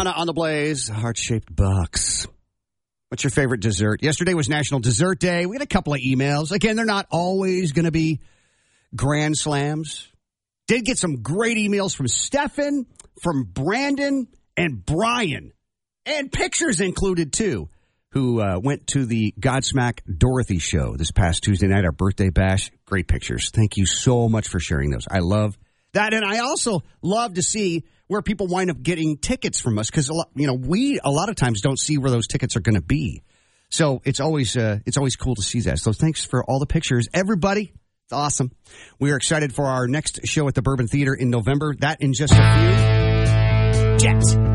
Donna on the Blaze, heart-shaped box. What's your favorite dessert? Yesterday was National Dessert Day. We had a couple of emails. Again, they're not always going to be grand slams. Did get some great emails from Stefan, from Brandon, and Brian. And pictures included, too, who went to the Godsmack Dorothy show this past Tuesday night, our birthday bash. Great pictures. Thank you so much for sharing those. I love that. And I also love to see where people wind up getting tickets from us because, we a lot of times don't see where those tickets are going to be. So it's always cool to see that. So thanks for all the pictures, everybody. It's awesome. We are excited for our next show at the Bourbon Theater in November. That in just a few. Jets.